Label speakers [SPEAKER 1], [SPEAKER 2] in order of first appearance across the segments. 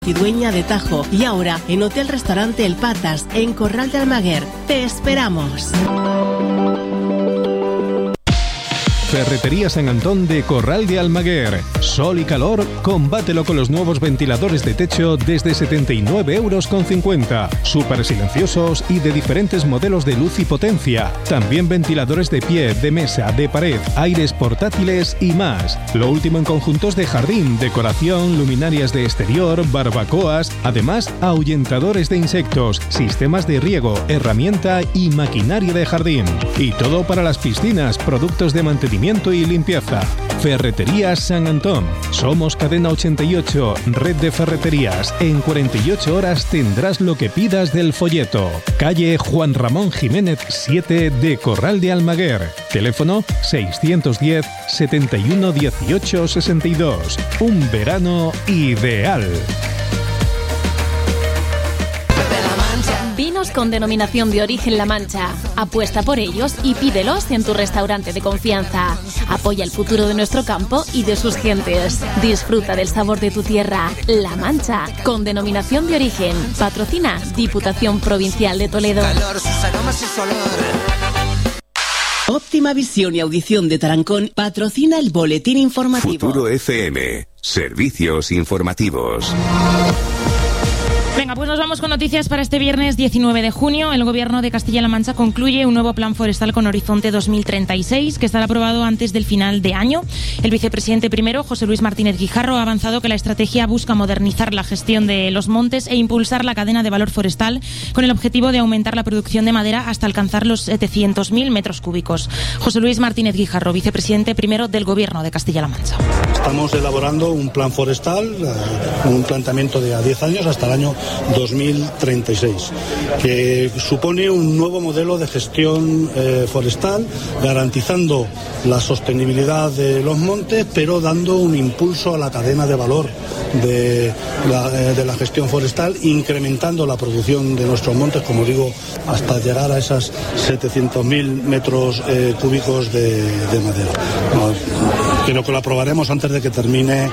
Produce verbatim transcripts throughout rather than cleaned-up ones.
[SPEAKER 1] y dueña de Tajo, y ahora en Hotel Restaurante El Patas, en Corral de Almaguer. ¡Te esperamos!
[SPEAKER 2] Ferretería San Antón de Corral de Almaguer. Sol y calor, combátelo con los nuevos ventiladores de techo desde setenta y nueve euros con cincuenta. Súper silenciosos y de diferentes modelos de luz y potencia. También ventiladores de pie, de mesa, de pared, aires portátiles y más. Lo último en conjuntos de jardín, decoración, luminarias de exterior, barbacoas, además ahuyentadores de insectos, sistemas de riego, herramienta y maquinaria de jardín. Y todo para las piscinas, productos de mantenimiento y limpieza. Ferreterías San Antón. Somos Cadena ochenta y ocho, red de ferreterías. En cuarenta y ocho horas tendrás lo que pidas del folleto. Calle Juan Ramón Jiménez siete de Corral de Almaguer. Teléfono seiscientos diez, setenta y uno, dieciocho, sesenta y dos. Un verano ideal.
[SPEAKER 3] Vinos con denominación de origen La Mancha. Apuesta por ellos y pídelos en tu restaurante de confianza. Apoya el futuro de nuestro campo y de sus gentes. Disfruta del sabor de tu tierra. La Mancha, con denominación de origen. Patrocina Diputación Provincial de Toledo.
[SPEAKER 1] Óptima Visión y Audición de Tarancón patrocina el boletín informativo.
[SPEAKER 4] Futuro F M. Servicios informativos.
[SPEAKER 5] Venga, pues nos vamos con noticias para este viernes diecinueve de junio. El Gobierno de Castilla-La Mancha concluye un nuevo plan forestal con horizonte dos mil treinta y seis, que estará aprobado antes del final de año. El vicepresidente primero, José Luis Martínez Guijarro, ha avanzado que la estrategia busca modernizar la gestión de los montes e impulsar la cadena de valor forestal con el objetivo de aumentar la producción de madera hasta alcanzar los setecientos mil metros cúbicos. José Luis Martínez Guijarro, vicepresidente primero del Gobierno de Castilla-La Mancha.
[SPEAKER 6] Estamos elaborando un plan forestal, un planteamiento de a diez años hasta el año dos mil treinta y seis, que supone un nuevo modelo de gestión eh, forestal, garantizando la sostenibilidad de los montes, pero dando un impulso a la cadena de valor de la, eh, de la gestión forestal, incrementando la producción de nuestros montes, como digo, hasta llegar a esas setecientos mil metros eh, cúbicos de, de madera. No, creo que lo aprobaremos antes de que termine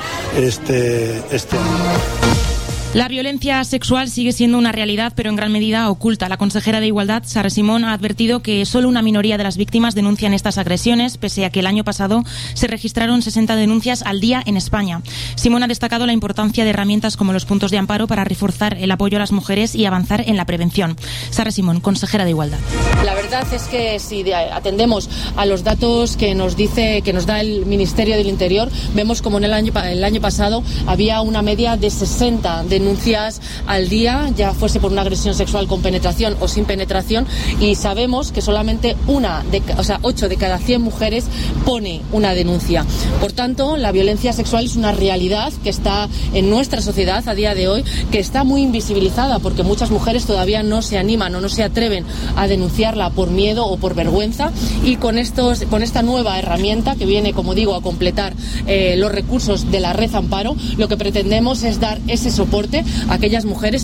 [SPEAKER 6] este, este año.
[SPEAKER 5] La violencia sexual sigue siendo una realidad, pero en gran medida oculta. La consejera de Igualdad, Sara Simón, ha advertido que solo una minoría de las víctimas denuncian estas agresiones, pese a que el año pasado se registraron sesenta denuncias al día en España. Simón ha destacado la importancia de herramientas como los puntos de amparo para reforzar el apoyo a las mujeres y avanzar en la prevención. Sara Simón, consejera de Igualdad.
[SPEAKER 7] La verdad es que si atendemos a los datos que nos dice, que nos da el Ministerio del Interior, vemos como en el año, el año pasado había una media de sesenta de denuncias al día, ya fuese por una agresión sexual con penetración o sin penetración, y sabemos que solamente una de, o sea, ocho de cada cien mujeres pone una denuncia. Por tanto, la violencia sexual es una realidad que está en nuestra sociedad a día de hoy, que está muy invisibilizada porque muchas mujeres todavía no se animan o no se atreven a denunciarla por miedo o por vergüenza, y con estos, con esta nueva herramienta que viene, como digo, a completar eh, los recursos de la Red Amparo, lo que pretendemos es dar ese soporte a aquellas mujeres.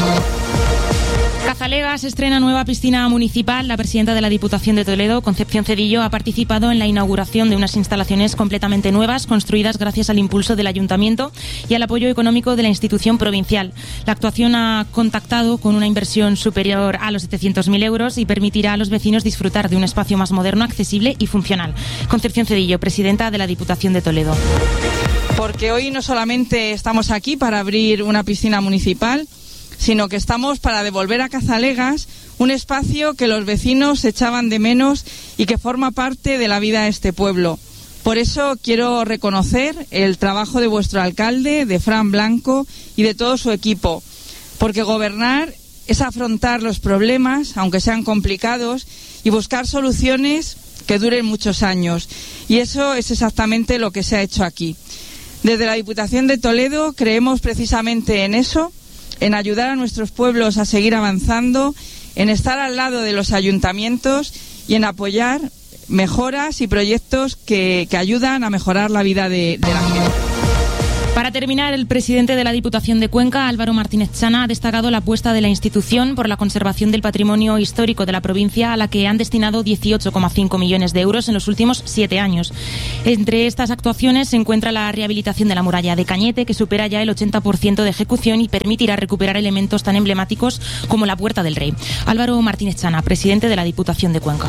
[SPEAKER 5] Cazalegas estrena nueva piscina municipal. La presidenta de la Diputación de Toledo, Concepción Cedillo, ha participado en la inauguración de unas instalaciones completamente nuevas, construidas gracias al impulso del Ayuntamiento y al apoyo económico de la institución provincial. La actuación ha contactado con una inversión superior a los setecientos mil euros y permitirá a los vecinos disfrutar de un espacio más moderno, accesible y funcional. Concepción Cedillo, presidenta de la Diputación de Toledo.
[SPEAKER 8] Porque hoy no solamente estamos aquí para abrir una piscina municipal, sino que estamos para devolver a Cazalegas un espacio que los vecinos echaban de menos y que forma parte de la vida de este pueblo. Por eso quiero reconocer el trabajo de vuestro alcalde, de Fran Blanco y de todo su equipo, porque gobernar es afrontar los problemas, aunque sean complicados, y buscar soluciones que duren muchos años. Y eso es exactamente lo que se ha hecho aquí. Desde la Diputación de Toledo creemos precisamente en eso, en ayudar a nuestros pueblos a seguir avanzando, en estar al lado de los ayuntamientos y en apoyar mejoras y proyectos que, que ayudan a mejorar la vida de, de la gente.
[SPEAKER 5] Para terminar, el presidente de la Diputación de Cuenca, Álvaro Martínez Chana, ha destacado la apuesta de la institución por la conservación del patrimonio histórico de la provincia, a la que han destinado dieciocho coma cinco millones de euros en los últimos siete años. Entre estas actuaciones se encuentra la rehabilitación de la muralla de Cañete, que supera ya el ochenta por ciento de ejecución y permitirá recuperar elementos tan emblemáticos como la Puerta del Rey. Álvaro Martínez Chana, presidente de la Diputación de Cuenca.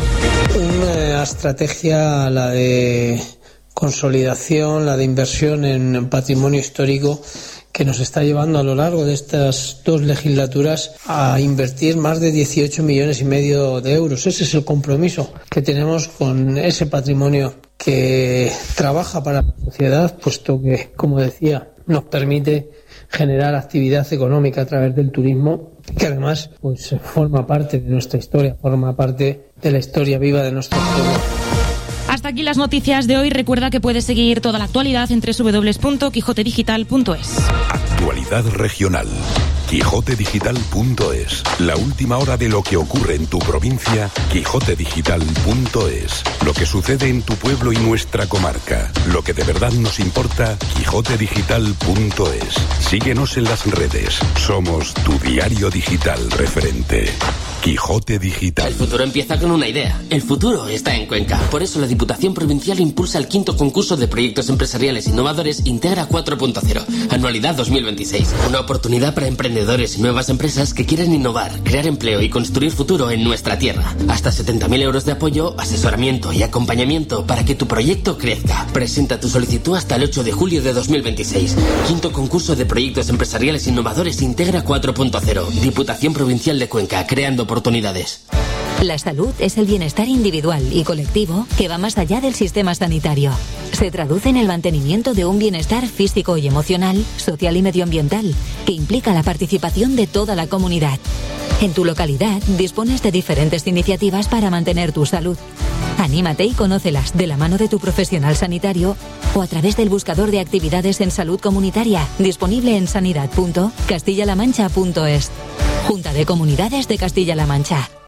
[SPEAKER 9] Una estrategia, la de consolidación, la de inversión en patrimonio histórico, que nos está llevando a lo largo de estas dos legislaturas a invertir más de dieciocho millones y medio de euros. Ese es el compromiso que tenemos con ese patrimonio que trabaja para la sociedad, puesto que, como decía, nos permite generar actividad económica a través del turismo, que además pues forma parte de nuestra historia, forma parte de la historia viva de nuestro pueblo.
[SPEAKER 5] Hasta aquí las noticias de hoy. Recuerda que puedes seguir toda la actualidad en doble u doble u doble u punto quijote digital punto es.
[SPEAKER 4] Actualidad regional. quijote digital punto es. La última hora de lo que ocurre en tu provincia. quijote digital punto es. Lo que sucede en tu pueblo y nuestra comarca. Lo que de verdad nos importa. quijote digital punto es. Síguenos en las redes. Somos tu diario digital referente. Quijote Digital.
[SPEAKER 10] El futuro empieza con una idea. El futuro está en Cuenca. Por eso la Diputación Provincial impulsa el quinto concurso de proyectos empresariales innovadores Integra cuatro punto cero, anualidad dos mil veintiséis. Una oportunidad para emprendedores y nuevas empresas que quieren innovar, crear empleo y construir futuro en nuestra tierra. Hasta setenta mil euros de apoyo, asesoramiento y acompañamiento para que tu proyecto crezca. Presenta tu solicitud hasta el ocho de julio de dos mil veintiséis. Quinto concurso de proyectos empresariales innovadores Integra cuatro punto cero. Diputación Provincial de Cuenca, creando oportunidades.
[SPEAKER 11] La salud es el bienestar individual y colectivo que va más allá del sistema sanitario. Se traduce en el mantenimiento de un bienestar físico y emocional, social y medioambiental, que implica la participación de toda la comunidad. En tu localidad dispones de diferentes iniciativas para mantener tu salud. Anímate y conócelas de la mano de tu profesional sanitario o a través del buscador de actividades en salud comunitaria, disponible en sanidad punto castilla la mancha punto es. Junta de Comunidades de Castilla-La Mancha.